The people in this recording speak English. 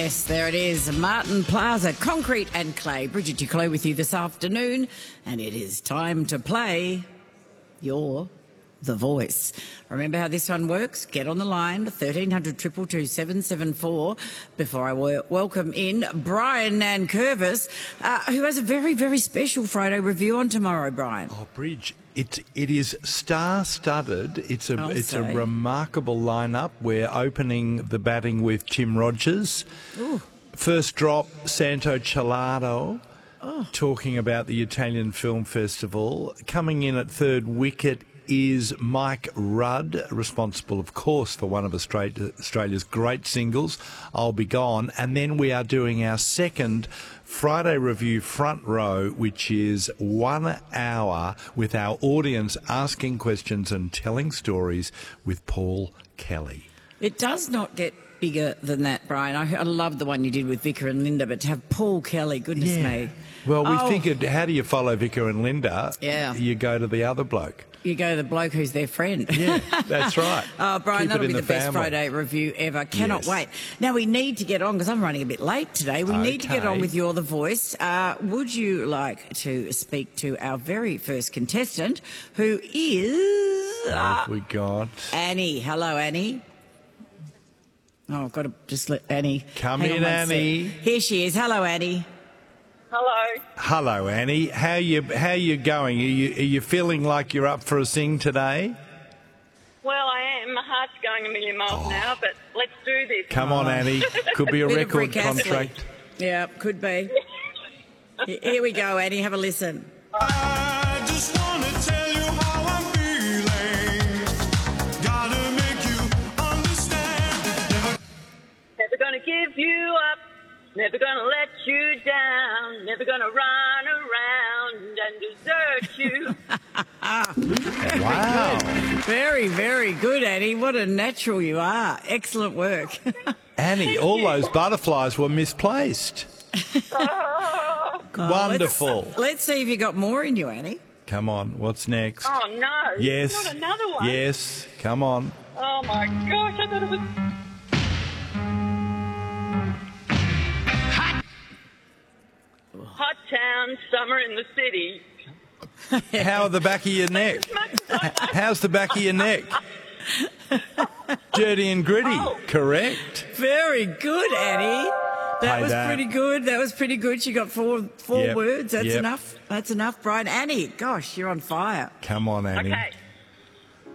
Yes, there it is. Martin Plaza, Concrete and Clay. Bridget Duclos with you this afternoon, and it is time to play You're the Voice. Remember how this one works? Get on the line, 1300 222 774. Before I welcome in Brian Nankervis, who has a very, very special Friday review on tomorrow, Brian. Oh, Bridge, it is star-studded. It's a remarkable lineup. We're opening the batting with Tim Rogers. Ooh. First drop, Santo Cilato, talking about the Italian Film Festival. Coming in at third wicket is Mike Rudd, responsible, of course, for one of Australia's great singles, I'll Be Gone. And then we are doing our second Friday review front row, which is 1 hour with our audience asking questions and telling stories with Paul Kelly. It does not get bigger than that, Brian. I love the one you did with Vicar and Linda, but to have Paul Kelly, goodness me. Well, we figured, how do you follow Vicar and Linda? Yeah. You go to the other bloke. You go to the bloke who's their friend. Yeah, that's right. Brian, Keep that'll be it in the best family. Friday review ever. Cannot wait. Now, we need to get on, because I'm running a bit late today. We need to get on with You're the Voice. Would you like to speak to our very first contestant, who is... What have we got? Annie. Hello, Annie. Oh, I've got to just let Annie... Come hang on in, one Annie. sec. Here she is. Hello, Annie. Hello. Hello, Annie. How you going? Are you feeling like you're up for a sing today? Well, I am. My heart's going a million miles an hour, but let's do this. Come on, Annie. Could be a Bit of record Rick Astley. contract. Yeah, could be. Here we go, Annie. Have a listen. I just wanna tell you how I'm feeling. Gotta make you understand. Never gonna give you up. Never gonna let you down. Never gonna run around and desert you. Wow. Very, very good, Annie. What a natural you are. Excellent work. Annie, all those butterflies were misplaced. Wonderful. Let's see if you got more in you, Annie. Come on, what's next? Oh, no. Yes. Not another one. Yes, come on. Oh, my gosh. I thought it was... Hot town, summer in the city. How are the back of your neck? How's the back of your neck? Dirty and gritty, correct? Very good, Annie. That Play was that. pretty good. That was pretty good. She got four Yep, words. That's yep. enough. That's enough, Brian. Annie, gosh, you're on fire. Come on, Annie. Okay.